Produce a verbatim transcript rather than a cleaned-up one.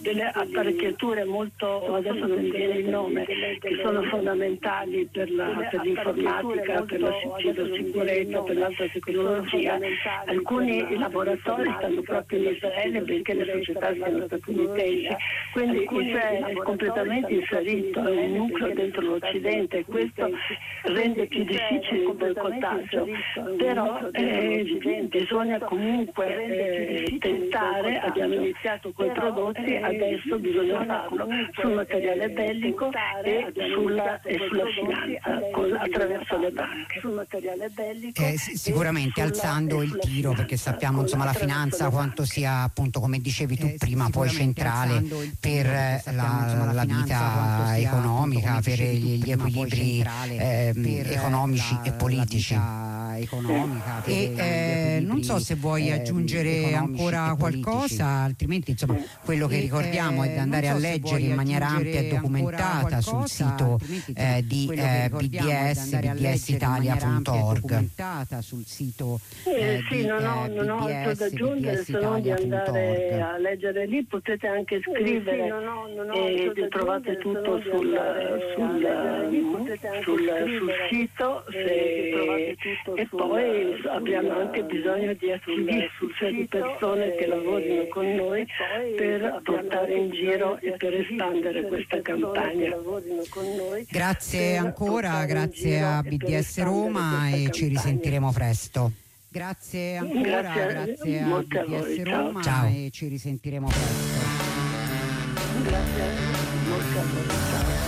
delle apparecchiature molto, adesso non mi viene il nome, che sono fondamentali per, la, per l'informatica, per la cibersicurezza, per l'alta tecnologia. Alcuni laboratori stanno proprio in Israele, benché le società siano statunitensi, quindi Israele è completamente inserito, è un nucleo dentro l'Occidente e questo rende più difficile il boicottaggio, però eh, bisogna comunque eh, tentare, abbiamo iniziato con i prodotti, adesso bisogna farlo sul materiale bellico e sulla, e sulla finanza con, attraverso le banche. Sul materiale bellico eh, sicuramente alzando il tiro, perché sappiamo insomma la finanza quanto sia, appunto come dicevi tu eh, prima, poi centrale per la, la, la vita economica, per gli, gli equilibri eh, economici la, e politici. Economica, e eh, non so se vuoi eh, aggiungere ancora qualcosa, altrimenti insomma quello che ricordiamo è di andare so a leggere in maniera ampia e documentata sul sito eh, di eh, B D S, b d s italia punto org. Sul sito eh, sì, non ho, non ho altro da aggiungere se non di andare a leggere lì, potete anche scrivere, eh, sì, non ho, non ho e trovate tutto sul, sul, sul, sul sito se, e poi abbiamo anche bisogno di attivisti, cioè di persone che lavorino con noi per portare in giro e per espandere questa campagna. Grazie ancora, grazie a B D S Roma e ci risentiremo presto. Grazie ancora, grazie, grazie a B D S Roma. Ciao. E ci risentiremo presto. Grazie, molto a voi. Ciao.